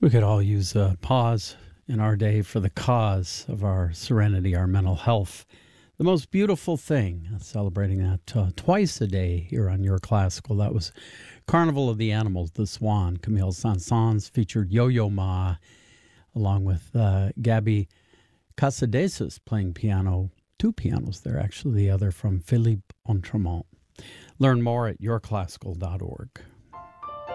We could all use a pause in our day for the cause of our serenity, our mental health. The most beautiful thing, celebrating that twice a day here on Your Classical. That was Carnival of the Animals, The Swan. Camille Saint-Saëns featured Yo-Yo Ma, along with Gabby Casadesus playing piano. Two pianos there, actually, the other from Philippe Autremont. Learn more at yourclassical.org.